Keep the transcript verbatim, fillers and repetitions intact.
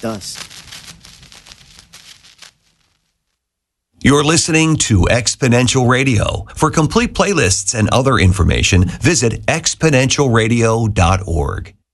dust. You're listening to Exponential Radio. For complete playlists and other information, visit exponential radio dot org.